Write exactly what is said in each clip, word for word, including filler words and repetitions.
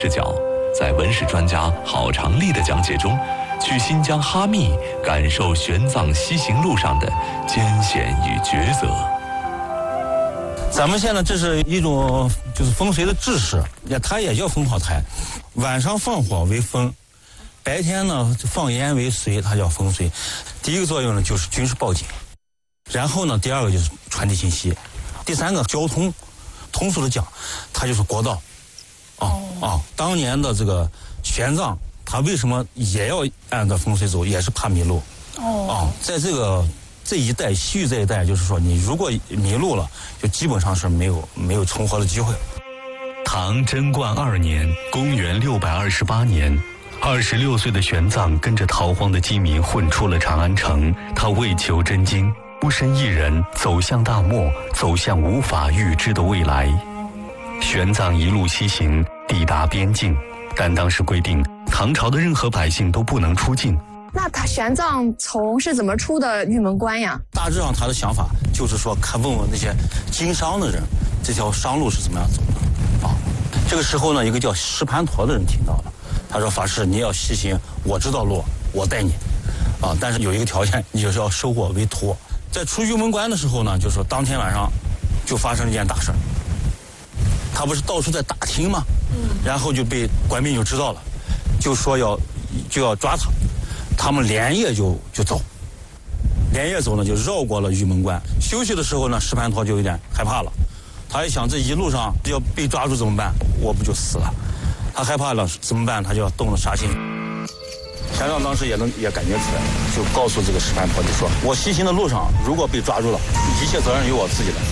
视角，在文史专家郝长立的讲解中，去新疆哈密感受玄奘西行路上的艰险与抉择。 咱们现在这是一种就是风水的知识，也它也叫风炮台。晚上放火为风，白天呢放烟为水，它叫风水。第一个作用呢就是军事报警，然后呢第二个就是传递信息，第三个交通，通俗的讲，它就是国道。啊啊！当年的这个玄奘，他为什么也要按照风水走，也是怕迷路。哦。啊，在这个这一带西域这一带，就是说你如果迷路了，就基本上是没有没有重活的机会。 唐贞观二年，公元六百二十八年，二十六岁的玄奘跟着逃荒的饥民混出了长安城。他为求真经，孤身一人走向大漠，走向无法预知的未来。玄奘一路西行，抵达边境，但当时规定，唐朝的任何百姓都不能出境。 那他玄奘从是怎么出的玉门关呀？ 大致上他的想法就是说，看问问那些经商的人，这条商路是怎么样走的啊。这个时候呢，一个叫石盘陀的人听到了，他说：“法师，你要西行，我知道路，我带你啊，但是有一个条件，你就是要收我为徒。”在出玉门关的时候呢，就是说当天晚上就发生了一件大事。他不是到处在打听吗？嗯，然后就被官兵就知道了，就说要就要抓他，他们连夜就就走，连夜走呢就绕过了玉门关。休息的时候呢，石盘陀就有点害怕了，他一想这一路上要被抓住怎么办？我不就死了？他害怕了怎么办？他就要动了杀心。玄奘当时也能也感觉出来，就告诉这个石盘陀就说：“我西行的路上如果被抓住了，一切责任由我自己来。”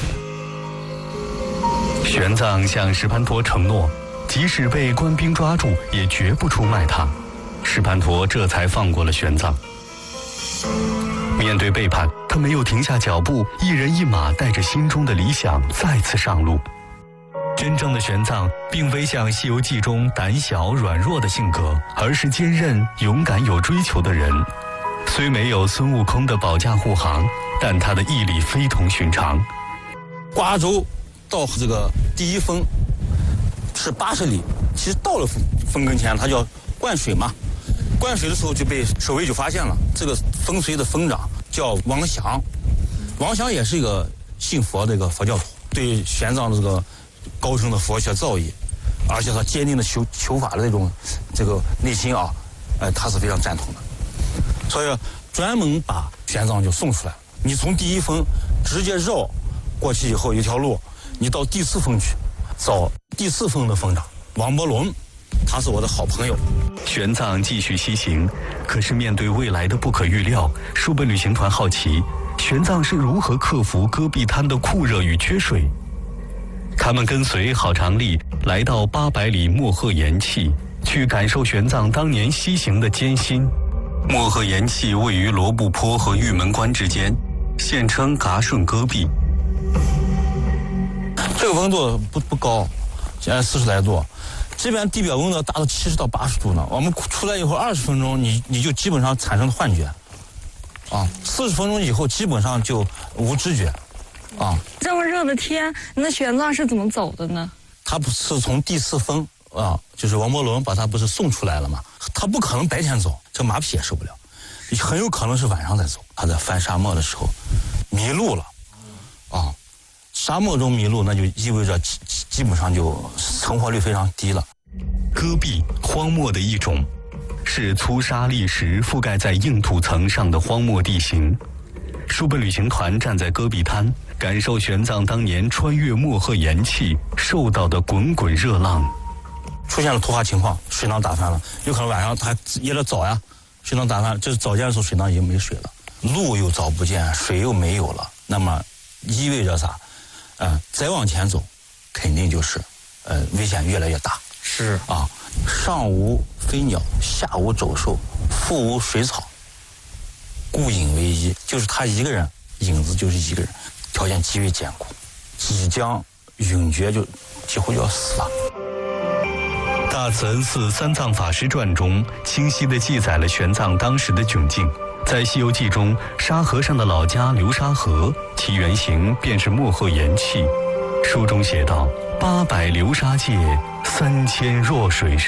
玄奘向石盘陀承诺，即使被官兵抓住，也绝不出卖他。石盘陀这才放过了玄奘。面对背叛，他没有停下脚步，一人一马带着心中的理想再次上路。真正的玄奘并非像《西游记》中胆小软弱的性格，而是坚韧勇敢有追求的人。虽没有孙悟空的保驾护航，但他的毅力非同寻常。 瓜州到这个第一峰是八十里，其实到了峰峰跟前，他就要灌水嘛。灌水的时候就被守卫就发现了，这个风水的峰长叫王祥，王祥也是一个信佛的一个佛教徒，对玄奘的这个高深的佛学造诣，而且他坚定的求求法的这种这个内心啊，呃，他是非常赞同的，所以专门把玄奘就送出来了。你从第一峰直接绕过去以后，一条路。你到第四峰去，找第四峰的峰长王伯伦，他是我的好朋友。 玄奘继续西行，可是面对未来的不可预料，书本旅行团好奇，玄奘是如何克服戈壁滩的酷热与缺水。他们跟随郝长立来到八百里漠河岩气，去感受玄奘当年西行的艰辛。漠河岩气位于罗布泊和玉门关之间，现称嘎顺戈壁。 这个温度不不高，现在四十来度，这边地表温度达到七十到八十度呢。我们出来以后二十分钟，你你就基本上产生了幻觉，啊，四十分钟以后基本上就无知觉，啊。 这么热的天，那玄奘是怎么走的呢？ 他不是从第四峰啊，就是王伯伦把他不是送出来了吗？他不可能白天走，这马匹也受不了，很有可能是晚上再走。他在翻沙漠的时候迷路了，啊。沙漠中迷路，那就意味着基基本上就成活率非常低了。 戈壁，荒漠的一种，是粗沙砾石覆盖在硬土层上的荒漠地形。书本旅行团站在戈壁滩，感受玄奘当年穿越漠河岩气受到的滚滚热浪。 出现了突发情况，水囊打翻了，有可能晚上他也得早呀，水囊打翻，这是早间的时候水囊已经没水了，路又找不见，水又没有了，那么意味着啥？呃，再往前走，肯定就是，呃，危险越来越大。 是啊，上无飞鸟，下无走兽，腹无水草，孤影为医，就是他一个人，影子就是一个人，条件极为艰苦，即将永绝就几乎就要死了。 大慈恩寺三藏法师传中清晰地记载了玄奘当时的窘境。在《西游记》中，沙和尚的老家流沙河，其原型便是漠河岩气。书中写道： 八百流沙界，三千弱水深。